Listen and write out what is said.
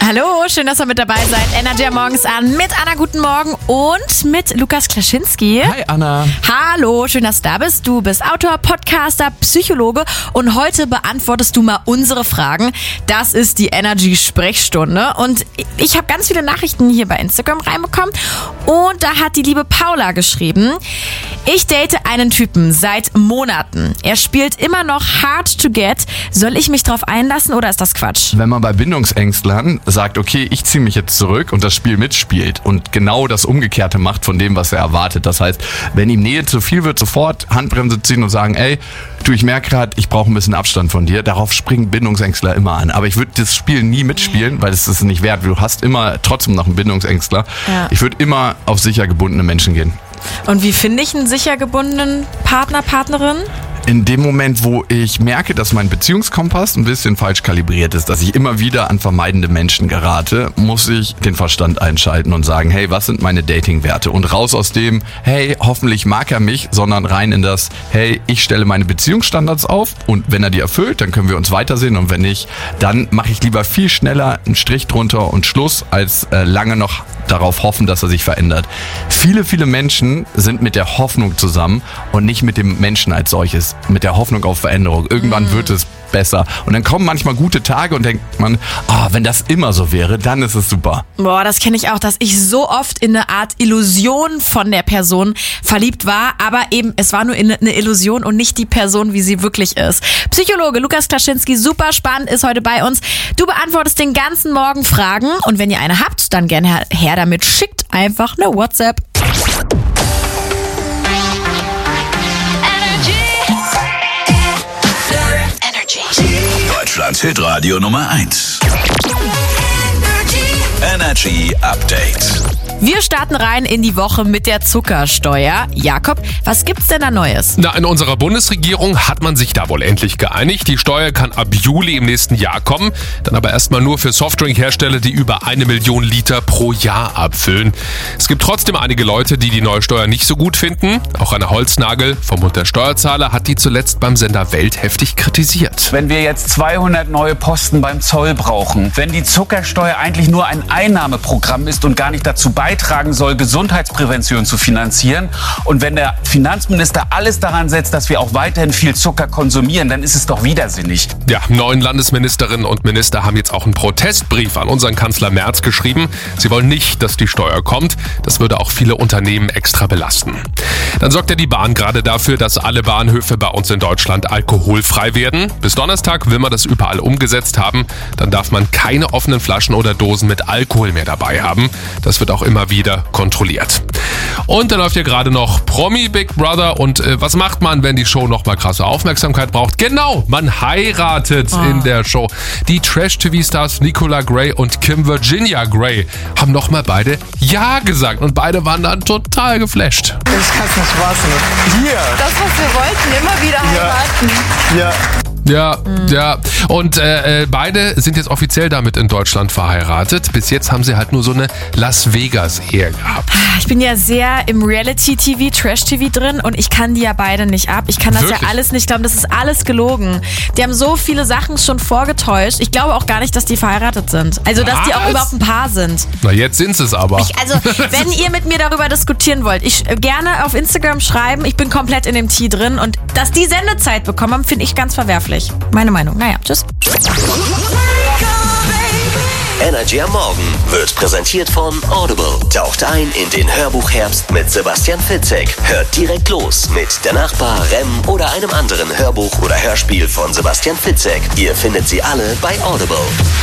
Hallo, schön, dass ihr mit dabei seid. Energy morgens an mit Anna, guten Morgen und mit Lukas Klaschinski. Hi Anna. Hallo, schön, dass du da bist. Du bist Autor, Podcaster, Psychologe und heute beantwortest du mal unsere Fragen. Das ist die Energy-Sprechstunde und ich habe ganz viele Nachrichten hier bei Instagram reinbekommen und da hat die liebe Paula geschrieben: Ich date einen Typen seit Monaten. Er spielt immer noch hard to get. Soll ich mich drauf einlassen oder ist das Quatsch? Wenn man bei Bindungsängstlern sagt, okay, ich ziehe mich jetzt zurück und das Spiel mitspielt und genau das Umgekehrte macht von dem, was er erwartet. Das heißt, wenn ihm Nähe zu viel wird, sofort Handbremse ziehen und sagen, ey, du, ich merke gerade, ich brauche ein bisschen Abstand von dir. Darauf springen Bindungsängstler immer an. Aber ich würde das Spiel nie mitspielen, weil es ist nicht wert. Du hast immer trotzdem noch einen Bindungsängstler. Ja. Ich würde immer auf sicher gebundene Menschen gehen. Und wie finde ich einen sicher gebundenen Partner, Partnerin? In dem Moment, wo ich merke, dass mein Beziehungskompass ein bisschen falsch kalibriert ist, dass ich immer wieder an vermeidende Menschen gerate, muss ich den Verstand einschalten und sagen, hey, was sind meine Dating-Werte? Und raus aus dem, hey, hoffentlich mag er mich, sondern rein in das, hey, ich stelle meine Beziehungsstandards auf und wenn er die erfüllt, dann können wir uns weitersehen und wenn nicht, dann mache ich lieber viel schneller einen Strich drunter und Schluss, als lange noch darauf hoffen, dass er sich verändert. Viele Menschen sind mit der Hoffnung zusammen und nicht mit dem Menschen als solches. Mit der Hoffnung auf Veränderung. Irgendwann wird es besser. Und dann kommen manchmal gute Tage und denkt man, wenn das immer so wäre, dann ist es super. Boah, das kenne ich auch, dass ich so oft in eine Art Illusion von der Person verliebt war, aber eben, es war nur eine Illusion und nicht die Person, wie sie wirklich ist. Psychologe Lukas Klaschinski, super spannend, ist heute bei uns. Du beantwortest den ganzen Morgen Fragen und wenn ihr eine habt, dann gerne her damit. Schickt einfach eine WhatsApp. Deutschlands Hitradio Nummer 1. Energy Update. Wir starten rein in die Woche mit der Zuckersteuer. Jakob, was gibt's denn da Neues? In unserer Bundesregierung hat man sich da wohl endlich geeinigt. Die Steuer kann ab Juli im nächsten Jahr kommen. Dann aber erstmal nur für Softdrinkhersteller, die über 1 Million Liter pro Jahr abfüllen. Es gibt trotzdem einige Leute, die die neue Steuer nicht so gut finden. Auch Anne Holznagel vom Bund der Steuerzahler hat die zuletzt beim Sender Welt heftig kritisiert. Wenn wir jetzt 200 neue Posten beim Zoll brauchen, wenn die Zuckersteuer eigentlich nur ein Einnahmeprogramm ist und gar nicht dazu beitragen soll, Gesundheitsprävention zu finanzieren. Und wenn der Finanzminister alles daran setzt, dass wir auch weiterhin viel Zucker konsumieren, dann ist es doch widersinnig. Ja, 9 Landesministerinnen und Minister haben jetzt auch einen Protestbrief an unseren Kanzler Merz geschrieben. Sie wollen nicht, dass die Steuer kommt. Das würde auch viele Unternehmen extra belasten. Dann sorgt ja die Bahn gerade dafür, dass alle Bahnhöfe bei uns in Deutschland alkoholfrei werden. Bis Donnerstag will man das überall umgesetzt haben. Dann darf man keine offenen Flaschen oder Dosen mit Alkohol mehr dabei haben. Das wird auch immer wieder kontrolliert. Und dann läuft ja gerade noch Promi Big Brother und was macht man, wenn die Show nochmal krasse Aufmerksamkeit braucht? Genau, man heiratet in der Show. Die Trash-TV-Stars Nicola Grey und Kim Virginia Grey haben nochmal beide Ja gesagt und beide waren dann total geflasht. Ich kann es nicht wahr sein. Hier. Das, was wir wollten, immer wieder heiraten. Ja. Ja. Und beide sind jetzt offiziell damit in Deutschland verheiratet. Bis jetzt haben sie halt nur so eine Las Vegas-Ehe gehabt. Ich bin ja sehr im Reality-TV, Trash-TV drin und ich kann die ja beide nicht ab. Ich kann das Wirklich? ja alles nicht glauben, das ist alles gelogen. Die haben so viele Sachen schon vorgetäuscht. Ich glaube auch gar nicht, dass die verheiratet sind. Also, dass die auch überhaupt ein Paar sind. Na, jetzt sind sie es aber. Wenn ihr mit mir darüber diskutieren wollt, gerne auf Instagram schreiben. Ich bin komplett in dem Tee drin und dass die Sendezeit bekommen haben, finde ich ganz verwerflich. Meine Meinung. Naja, tschüss. Energy am Morgen wird präsentiert von Audible. Taucht ein in den Hörbuchherbst mit Sebastian Fitzek. Hört direkt los mit Der Nachbar, Rem oder einem anderen Hörbuch oder Hörspiel von Sebastian Fitzek. Ihr findet sie alle bei Audible.